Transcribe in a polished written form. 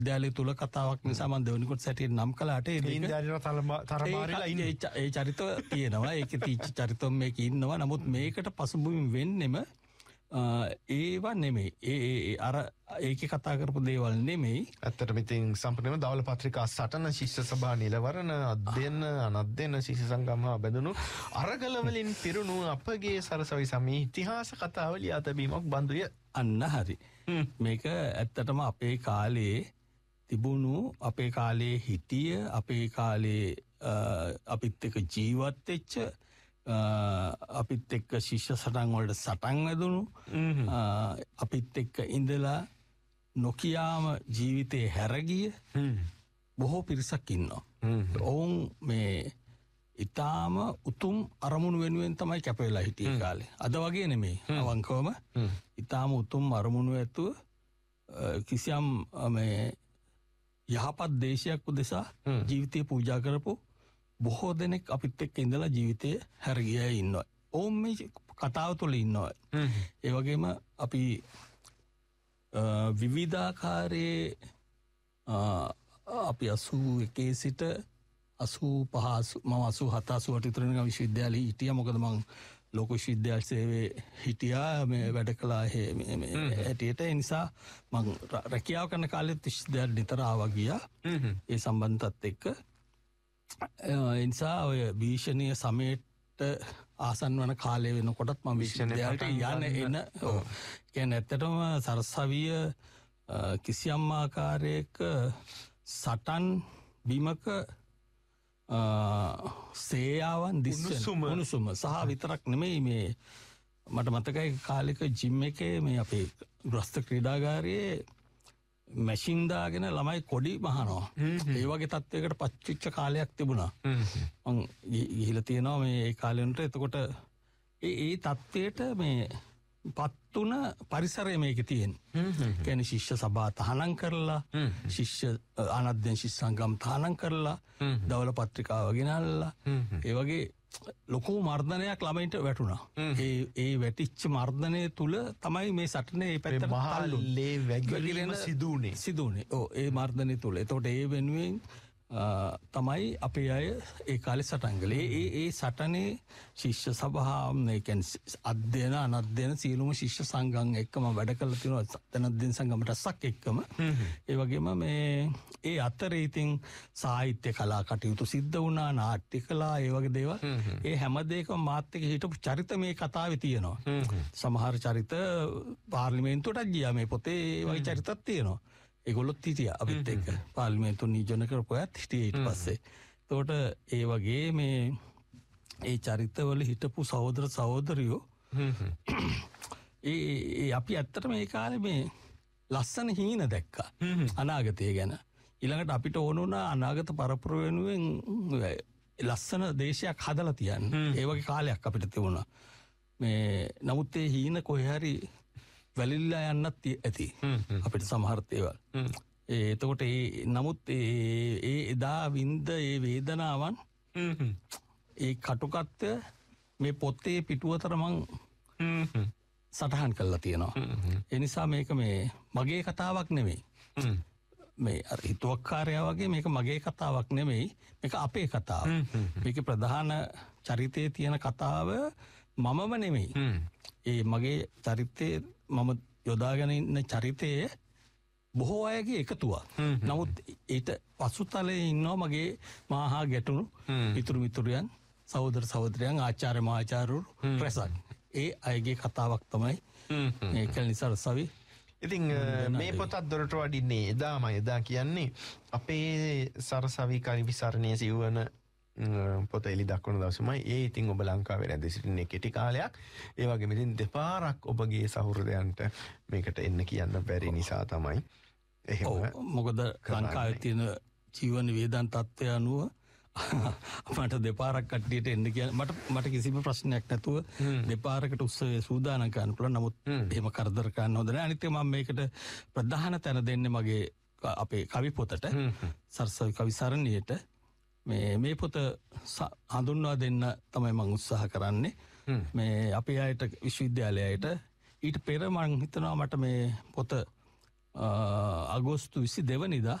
විද්‍යාලය තුල කතාවක් නිසා මම දෙවෙනි කොටස හැටියට නම් කළාට ඒ චරිත තියෙනවා. ඒකේ තීච්ච චරිතෝ මේකේ ඉන්නවා. නමුත් මේකට පසුබිම් වෙන්නෙම ඒවා නෙමෙයි. ඒ අර ඒකේ කතා කරපු දේවල් නෙමෙයි. ඇත්තටම ඉතින් සම්පූර්ණයෙන්ම ධවල පත්‍රිකා සටන ශිෂ්‍ය සභා නිලවරණ අධ්‍යයන අනධ්‍යයන ශිෂ්‍ය සංගම හා බැඳුණු අරගල වලින් පිරුණු අපගේ සරසවි සමී ඉතිහාස කතාව ලියා තැබීමක් බඳුය. අන්න හරි. මේක ඇත්තටම අපේ කාලේ තිබුණු අපේ කාලේ හිටිය අපේ කාලේ අපිත් එක්ක ජීවත් වෙච්ච අපිත් එක්ක ශිෂ්‍ය සටන් වලට සටන් වැදුණු අපිත් එක්ක ඉඳලා නොකියාම ජීවිතේ හැරගිය බොහෝ පිරිසක් ඉන්නවා. ඔවුන් මේ ඊටාම උතුම් අරමුණු වෙනුවෙන් තමයි කැප වෙලා හිටියේ කාලේ. අද වගේ නෙමෙයි. අවංකවම ඊටාම උතුම් අරමුණු ඇතුව කිසියම් මේ යහපත් දේශයක් උදෙසා ජීවිතේ පූජා කරපු බොහෝ දෙනෙක් අපිත් එක්ක ඉඳලා ජීවිතේ හැරගියා ඉන්නවා. ඕම් මේ කතාව තුළ ඉන්නවා. ඒ වගේම අපි විවිධාකාරයේ අපි 81 සිට 85 මම 87 88 විතර නිකන් විශ්වවිද්‍යාලේ හිටියා. මොකද මම ලෝක විශ්වවිද්‍යාල සේවයේ හිටියා මේ වැඩ කළා මේ හැටියට. ඒ නිසා මම රැකියාව කරන කාලෙත් විශ්වවිද්‍යාලෙ නිතර ආවා ගියා. ඒ සම්බන්ධත් එක්ක ඒ නිසා ඔය භීෂණීය සමයට ආසන්න වන කාලය වෙනකොටත් මම විශ්වවිද්‍යාලයට යන කියන්නේ ඇත්තටම සරසවිය කිසියම් ආකාරයක සටන් බිමක සේයාවන් දිස්සන උණුසුම සහ විතරක් නෙමෙයි මේ මට මතකයි කාලෙක ජිම් එකේ මේ අපේ ග්‍රස්ත ක්‍රීඩාගාරයේ මැෂින් දාගෙන ළමයි කොඩි මහනවා. ඒ වගේ තත්වයකට පත්වෙච්ච කාලයක් තිබුණා. මං ගිහිලා තියෙනවා මේ ඒ කාලෙන්ට. එතකොට ඒ තත්වයට මේ පත්තුන පරිසරය මේකේ තියෙන්නේ. කියන්නේ ශිෂ්‍ය සභා තහනම් කරලා, ශිෂ්‍ය අනධ්‍යයන ශිෂ්‍ය සංගම් තහනම් කරලා, ධවල පත්‍රිකාව ගෙනල්ලා, ඒ වගේ ලොකු මර්ධනයක් ළමයින්ට වැටුණා. ඒ වැටිච්ච මර්ධනය තුල තමයි මේ සටනේ මේ පැත්තට මහල්ලේ වැගිරීම සිදුුනේ. ඔව් ඒ මර්ධනය තුල. එතකොට ඒ වෙනුවෙන් තමයි අපේ අය ඒ කාලේ සටන් කළේ. ඒ සටනේ ශිෂ්‍ය සභා මේ කියන්නේ අධ්‍යයන අනධ්‍යයන සියලුම ශිෂ්‍ය සංගම් එක්කම වැඩ කරලා තියෙනවා. අධ්‍යයන සංගම රැසක් එක්කම. ඒ වගේම මේ ඒ අතරේ ඉතින් සාහිත්‍ය කලා කටයුතු සිද්ධ වුණා, නාට්‍ය කලා, ඒ වගේ දේවල්. ඒ හැම දෙයකම මාත් එක්ක හිටපු චරිත මේ කතාවේ තියෙනවා. සමහර චරිත පාර්ලිමේන්තුවටත් ගියා මේ පොතේ. ඒ වගේ චරිතත් තියෙනවා. ඒගොල්ලොත් හිටියා අපිත් එක්ක. පාර්ලිමේන්තුව නියෝජනය කරපු අයත් හිටියේ ඊට පස්සේ. එතකොට ඒ වගේ මේ ඒ චරිතවල හිටපු සහෝදර සහෝදරියෝ ඒ අපි ඇත්තට මේ කාලේ මේ ලස්සන හීන දැක්කා අනාගතය ගැන. ඊළඟට අපිට ඕන වුණා අනාගත පරපුර වෙනුවෙන් ලස්සන දේශයක් හදලා තියන්න. ඒ වගේ කාලයක් අපිට තිබුණා. මේ නමුත් ඒ හීන කොහේ හරි වැලිලා යන්නත් ඇති අපිට සමහර දේවල්. එතකොට නමුත් ඒ එදා වින්ද ඒ වේදනාවන් ඒ කටුකත්වය මේ පොතේ පිටුවතර මං සටහන් කරලා තියෙනවා. ඒ නිසා මේක මේ මගේ කතාවක් නෙමෙයි. මේ අර හිතුවක්කාරයා වගේ මේක මගේ කතාවක් නෙමෙයි. මේක අපේ කතාව. මේකේ ප්‍රධාන චරිතයේ තියෙන කතාව මමම නෙමෙයි. ඒ මගේ චරිතයේ මම යොදාගෙන ඉන්න චරිතයේ බොහෝ අයගේ එකතුවක්. නමුත් ඊට පසුතලයේ ඉන්නවා මගේ මාහා ගැටුණු මිතුරියන්, සහෝදර සහෝදරයන්, ආචාර්ය මහාචාර්යවරු රැසක්. ඒ අයගේ කතාවක් තමයි මේ කැලණි සරසවි. ඉතින් මේ පොතත් දොරට වඩින්නේ එදා කියන්නේ අපේ සරසවි කවිසරණයේ සිවන පොත එලි දක්වන දවසමයි. ඒ ඉතින් ඔබ ලංකාවේ රැඳ සිටින්නේ කෙටි කාලයක්. ඒ වගේම ඉතින් දෙපාරක් ඔබගේ සහෘදයන්ට මේකට එන්න කියන්න බැරි නිසා තමයි එහෙම. මොකද ලංකාවේ තියෙන ජීවන වේදන් තත්ත්වය අනුව මට දෙපාරක් කට්ටියට එන්න කියන මට කිසිම ප්‍රශ්නයක් නැතුව දෙපාරකට උත්සවයේ සූදානම් කරන්න පුළුවන්. නමුත් එහෙම කරදර කරන්න හොඳ නැහැ. අනිත් එක මම මේකට ප්‍රධාන තැන දෙන්නේ මගේ අපේ කවි පොතට, සරසවි කවිසරණියට. මේ පොත හඳුන්වා දෙන්න තමයි මම උත්සාහ කරන්නේ. මේ අපේ අයට විශ්වවිද්‍යාලයට ඊට පෙර මම හිතනවා මට මේ පොත අගෝස්තු 22 වෙනිදා